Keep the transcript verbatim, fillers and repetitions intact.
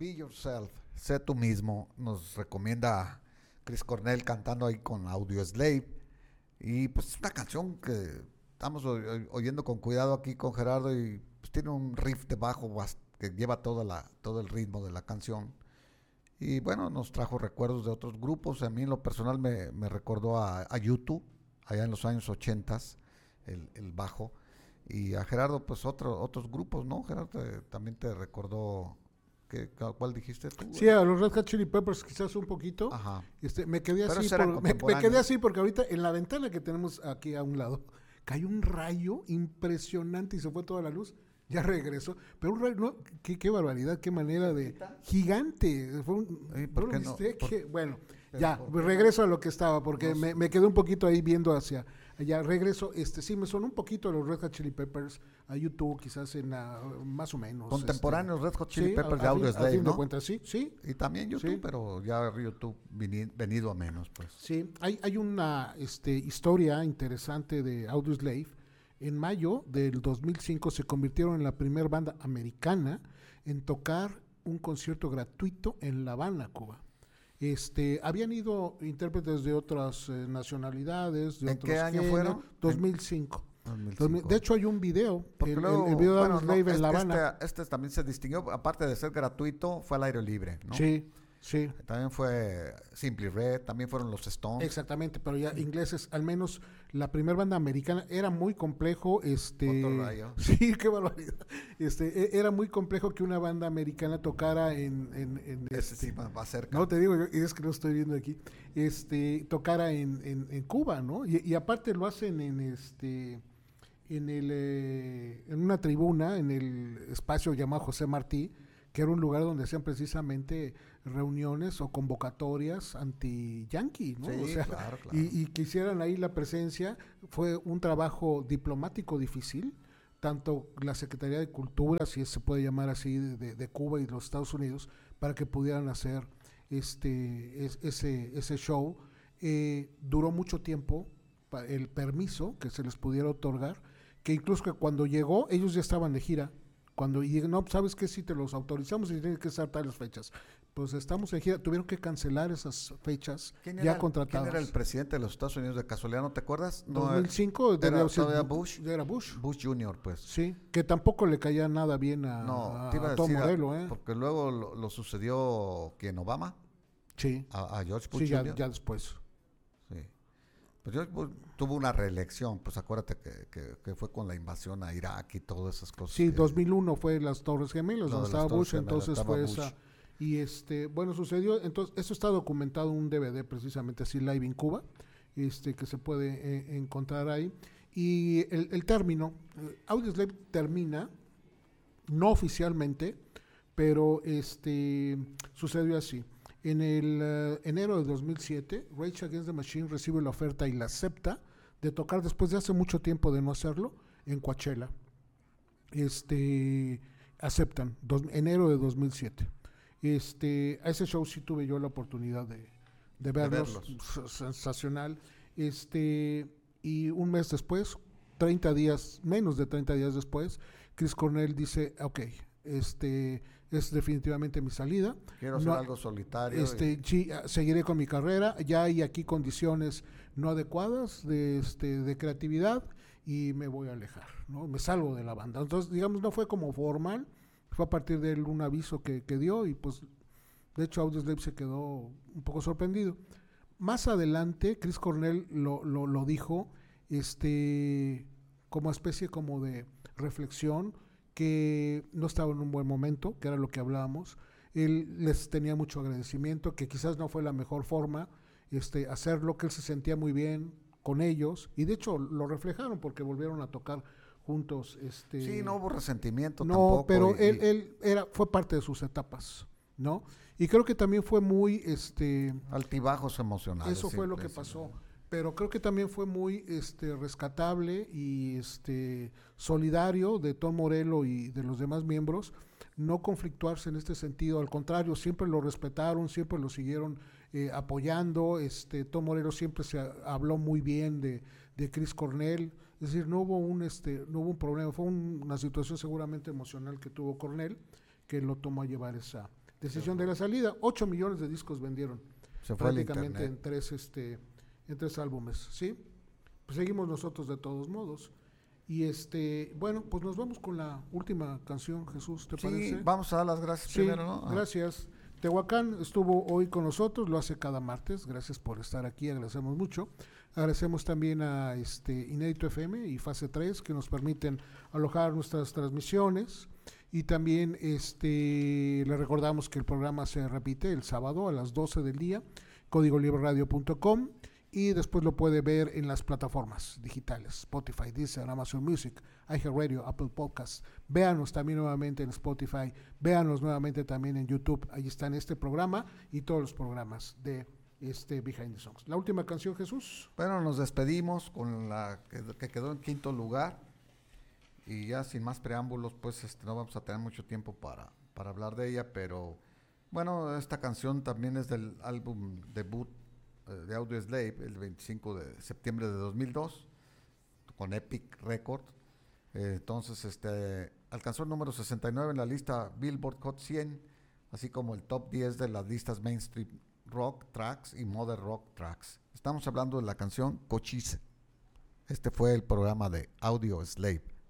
Be Yourself, sé tú mismo, nos recomienda Chris Cornell cantando ahí con Audioslave. Y pues es una canción que estamos oyendo con cuidado aquí con Gerardo y pues tiene un riff de bajo que lleva toda la, todo el ritmo de la canción. Y bueno, nos trajo recuerdos de otros grupos. A mí en lo personal me, me recordó a, a U dos, allá en los años ochentas, el, el bajo. Y a Gerardo, pues otro, otros grupos, ¿no? Gerardo, te, también te recordó, ¿qué, ¿cuál dijiste tú? Sí, a los Red Hot Chili Peppers quizás un poquito. Ajá. Este, me quedé Pero así, por, me, me quedé así porque ahorita en la ventana que tenemos aquí a un lado, cayó un rayo impresionante y se fue toda la luz. Ya regresó, pero un rayo, no, qué, qué barbaridad, qué manera de gigante. Fue un, ¿Y por qué no? Viste, por, que, bueno, ya, regreso a lo que estaba, porque no, me, me quedé un poquito ahí viendo hacia allá. Regreso, este sí, me sonó un poquito a los Red Hot Chili Peppers, a U dos quizás en uh, más o menos. Contemporáneos, este, Red Hot Chili sí, Peppers a, de Audioslave, ¿no? De cuentas, sí, sí. Y también U dos, sí. Pero ya U dos venido a menos, pues. Sí, hay, hay una este, historia interesante de Audioslave. En mayo del dos mil cinco se convirtieron en la primera banda americana en tocar un concierto gratuito en La Habana, Cuba. Este, habían ido intérpretes de otras eh, nacionalidades, de ¿En otros qué año géneros, fueron? dos mil cinco. dos mil cinco. De hecho hay un video, el, luego, el, el video de bueno, Audioslave no, en este, La Habana. Este, este también se distinguió, aparte de ser gratuito, fue al aire libre, ¿no? Sí. Sí. También fue Simply Red, también fueron los Stones. Exactamente, pero ya ingleses, al menos la primera banda americana era muy complejo, este Otro rayo. Sí, qué barbaridad. Este era muy complejo que una banda americana tocara en, en, en Ese este, sí va cerca. No te digo, y es que no estoy viendo aquí. Este tocara en, en, en Cuba, ¿no? Y, y aparte lo hacen en este en el eh, en una tribuna en el espacio llamado José Martí, que era un lugar donde hacían precisamente reuniones o convocatorias anti-yanqui, ¿no? Sí, o sea, claro, claro. Y, y que hicieran ahí la presencia. Fue un trabajo diplomático difícil, tanto la Secretaría de Cultura, si se puede llamar así, de, de Cuba y los Estados Unidos, para que pudieran hacer este es, ese, ese show. Eh, duró mucho tiempo el permiso que se les pudiera otorgar, que incluso que cuando llegó, ellos ya estaban de gira. Cuando llegan, no, ¿sabes qué? Si te los autorizamos y tienen que estar tales fechas. Pues estamos en gira, tuvieron que cancelar esas fechas ya el, contratadas. ¿Quién era el presidente de los Estados Unidos de casualidad? ¿No te acuerdas? No, dos mil cinco era, ser todavía Bush. Era Bush. Bush junior, pues. Sí, que tampoco le caía nada bien a, no, a, te iba a, a Tom decir, Morello, ¿eh? Porque luego lo, lo sucedió, ¿quién? ¿Obama? Sí. A, a George Bush Sí, ya, junior ya después. Sí. Pues George Bush tuvo una reelección, pues acuérdate que, que, que fue con la invasión a Irak y todas esas cosas. Sí, que, dos mil uno fue las Torres Gemelas, donde estaba Bush, Gemelas, entonces estaba fue Bush. esa. Y este, bueno, sucedió, entonces, eso está documentado en un D V D precisamente así, Live in Cuba, este, que se puede eh, encontrar ahí. Y el, el término, eh, Audioslave termina, no oficialmente, pero este sucedió así. En el uh, enero de dos mil siete, Rage Against the Machine recibe la oferta y la acepta de tocar después de hace mucho tiempo de no hacerlo en Coachella. Este, aceptan, dos, enero de dos mil siete. Este, a ese show sí tuve yo la oportunidad de, de verlos, de verlos. Sensacional. Este, y un mes después, treinta días, menos de treinta días después, Chris Cornell dice, ok, este es definitivamente mi salida. Quiero hacer no, algo solitario. Este, y... sí, seguiré con mi carrera. Ya hay aquí condiciones no adecuadas de, este, de creatividad y me voy a alejar, ¿no? Me salgo de la banda. Entonces, digamos, no fue como formal, fue a partir de él un aviso que, que dio y pues, de hecho, Audioslave se quedó un poco sorprendido. Más adelante, Chris Cornell lo, lo, lo dijo, este, como especie como de reflexión, que no estaba en un buen momento, que era lo que hablábamos. Él les tenía mucho agradecimiento, que quizás no fue la mejor forma este, hacerlo, que él se sentía muy bien con ellos, y de hecho lo reflejaron porque volvieron a tocar juntos. Este, sí, no hubo resentimiento no, tampoco. pero y, él, y... él era, fue parte de sus etapas, ¿no? Y creo que también fue muy... este altibajos emocionales. Eso fue lo que pasó. Pero creo que también fue muy este, rescatable y este, solidario de Tom Morello y de los demás miembros no conflictuarse en este sentido. Al contrario, siempre lo respetaron, siempre lo siguieron eh, apoyando. Este, Tom Morello siempre se a, habló muy bien de, de Chris Cornell. Es decir, no hubo un, este, no hubo un problema. Fue un, una situación seguramente emocional que tuvo Cornell que lo tomó a llevar esa, decisión de la salida. ocho millones de discos vendieron. Se fue prácticamente en tres, este, en tres álbumes, ¿sí? Pues seguimos nosotros de todos modos. Y este, bueno, pues nos vamos con la última canción, Jesús, ¿te sí, parece? Vamos a dar las gracias Sí, primero, ¿no? Ah. Gracias. Tehuacán estuvo hoy con nosotros, lo hace cada martes. Gracias por estar aquí, agradecemos mucho. Agradecemos también a este Inédito F M y Fase tres que nos permiten alojar nuestras transmisiones. Y también este le recordamos que el programa se repite el sábado a las doce del día, código libre radio punto com, y después lo puede ver en las plataformas digitales, Spotify, Deezer, Amazon Music, iHeartRadio, Apple Podcasts. Véanos también nuevamente en Spotify, véanos nuevamente también en YouTube. Ahí están este programa y todos los programas de este Behind the Songs. La última canción, Jesús. Bueno, nos despedimos con la que, que quedó en quinto lugar. Y ya sin más preámbulos, pues este, no vamos a tener mucho tiempo para, para hablar de ella, pero bueno, esta canción también es del álbum debut eh, de Audioslave, el veinticinco de septiembre de dos mil dos, con Epic Record. Eh, entonces, este alcanzó el número sesenta y nueve en la lista Billboard Hot cien, así como el top diez de las listas Mainstream Rock Tracks y Modern Rock Tracks. Estamos hablando de la canción Cochise. Este fue el programa de Audioslave.